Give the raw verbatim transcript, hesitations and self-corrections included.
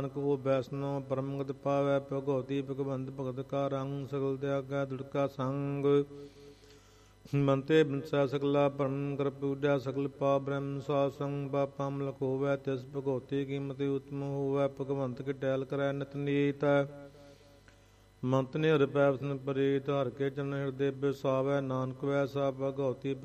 ਕੋ ਬੈਸਨੋ ਪਰਮਗਤ ਪਾਵੈ ਭਗਉਤੀ ਭਗਵੰਤ ਭਗਤ ਕਾ ਰੰਗ ਸਗਲ ਤਿਆਗੈ ਦੁੜਕਾ ਸੰਗ ਮੰਤੇ ਬਿਨਸੈ ਸਗਲਾ ਪਰਮ ਕਰ ਪੂਜਾ ਸਗਲ ਪਾ ਬ੍ਰਹਮ ਸਾਸੰਗ ਪਾਪਾ ਮਲਕ ਹੋਵੈ ਤਿਸ ਭਗਉਤੀ ਕੀਮਤੀ ਉਤਮ ਹੋਵੈ ਭਗਵੰਤ ਕੀ ਟਹਿਲ ਕਰੈ ਨਿਤ ਨੀਤ ਮੰਤ ਨੇ ਹਰਿ ਪੈਵਸਨ ਪ੍ਰੀਤ ਹਰਿ ਕੇ ਚਰਨ ਹਿਰਦੇ ਬਿਸਾਵੈ ਨਾਨਕ ਵੈਸਾ ਭਗਉਤੀ